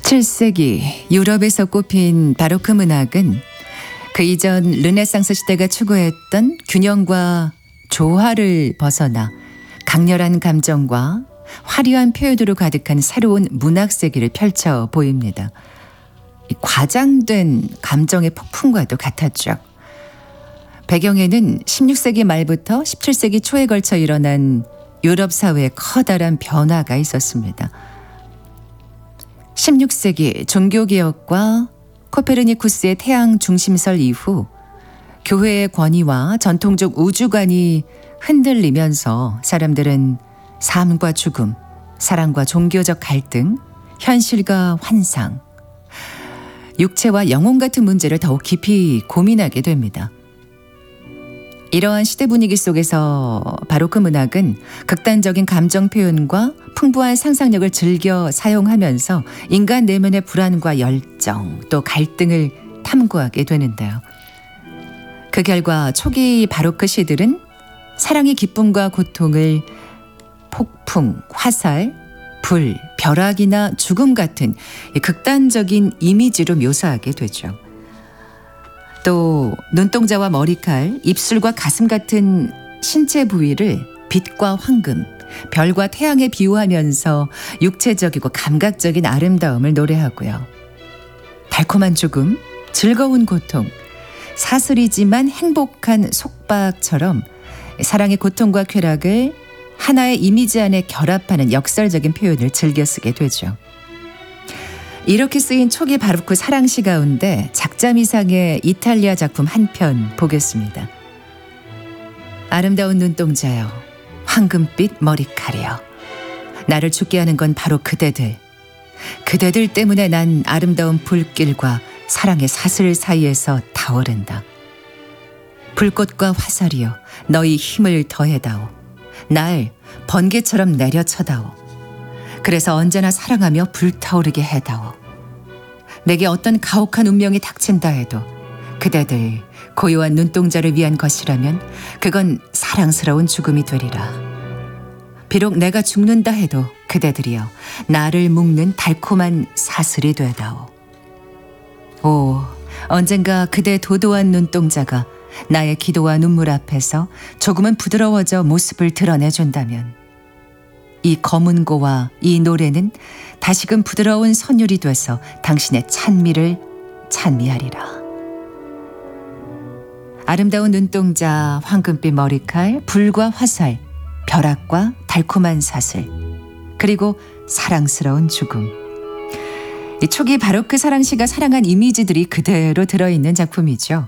17세기 유럽에서 꼽힌 바로크 문학은 그 이전 르네상스 시대가 추구했던 균형과 조화를 벗어나 강렬한 감정과 화려한 표현으로 가득한 새로운 문학 세계를 펼쳐 보입니다. 과장된 감정의 폭풍과도 같았죠. 배경에는 16세기 말부터 17세기 초에 걸쳐 일어난 유럽 사회의 커다란 변화가 있었습니다. 16세기 종교개혁과 코페르니쿠스의 태양 중심설 이후 교회의 권위와 전통적 우주관이 흔들리면서 사람들은 삶과 죽음, 사랑과 종교적 갈등, 현실과 환상, 육체와 영혼 같은 문제를 더욱 깊이 고민하게 됩니다. 이러한 시대 분위기 속에서 바로크 문학은 극단적인 감정 표현과 풍부한 상상력을 즐겨 사용하면서 인간 내면의 불안과 열정 또 갈등을 탐구하게 되는데요. 그 결과 초기 바로크 시들은 사랑의 기쁨과 고통을 폭풍, 화살, 불, 벼락이나 죽음 같은 극단적인 이미지로 묘사하게 되죠. 또 눈동자와 머리칼, 입술과 가슴 같은 신체 부위를 빛과 황금, 별과 태양에 비유하면서 육체적이고 감각적인 아름다움을 노래하고요. 달콤한 죽음, 즐거운 고통, 사슬이지만 행복한 속박처럼 사랑의 고통과 쾌락을 하나의 이미지 안에 결합하는 역설적인 표현을 즐겨 쓰게 되죠. 이렇게 쓰인 초기 바로크 사랑시 가운데 작자미상의 이탈리아 작품 한 편 보겠습니다. 아름다운 눈동자여, 황금빛 머리칼이여, 나를 죽게 하는 건 바로 그대들. 그대들 때문에 난 아름다운 불길과 사랑의 사슬 사이에서 타오른다. 불꽃과 화살이여, 너희 힘을 더해다오. 날 번개처럼 내려쳐다오. 그래서 언제나 사랑하며 불타오르게 해다오. 내게 어떤 가혹한 운명이 닥친다 해도 그대들 고요한 눈동자를 위한 것이라면 그건 사랑스러운 죽음이 되리라. 비록 내가 죽는다 해도 그대들이여 나를 묶는 달콤한 사슬이 되다오. 오, 언젠가 그대 도도한 눈동자가 나의 기도와 눈물 앞에서 조금은 부드러워져 모습을 드러내준다면 이 검은고와 이 노래는 다시금 부드러운 선율이 돼서 당신의 찬미를 찬미하리라. 아름다운 눈동자, 황금빛 머리칼, 불과 화살, 벼락과 달콤한 사슬, 그리고 사랑스러운 죽음. 이 초기 바로크 사랑시가 사랑한 이미지들이 그대로 들어있는 작품이죠.